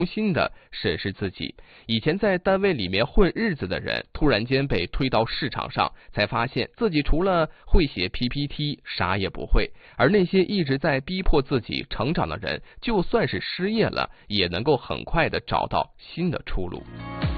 新的审视自己。以前在单位里面混日子的人，突然间被推到市场上，才发现自己除了会写 PPT 啥也不会。而那些一直在逼迫自己成长的人，就算是失业了，也能够很快的找到新的出路。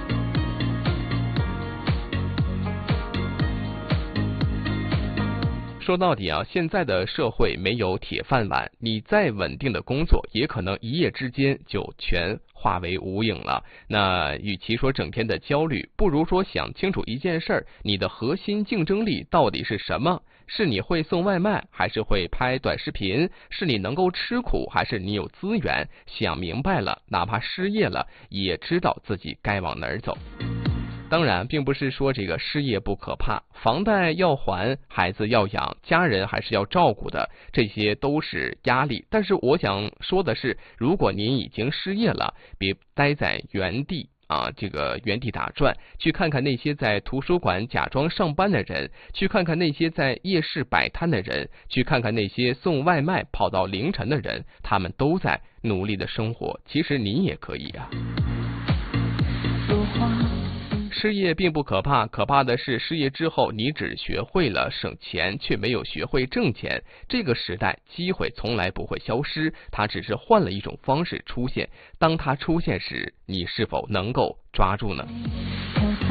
说到底啊，现在的社会没有铁饭碗，你再稳定的工作，也可能一夜之间就全化为无影了。那与其说整天的焦虑，不如说想清楚一件事儿，你的核心竞争力到底是什么？是你会送外卖，还是会拍短视频？是你能够吃苦，还是你有资源？想明白了，哪怕失业了，也知道自己该往哪儿走。当然，并不是说这个失业不可怕，房贷要还，孩子要养，家人还是要照顾的，这些都是压力。但是我想说的是，如果您已经失业了，别待在原地原地打转，去看看那些在图书馆假装上班的人，去看看那些在夜市摆摊的人，去看看那些送外卖跑到凌晨的人，他们都在努力的生活。其实你也可以啊。失业并不可怕，可怕的是失业之后你只学会了省钱，却没有学会挣钱。这个时代机会从来不会消失，它只是换了一种方式出现。当它出现时，你是否能够抓住呢？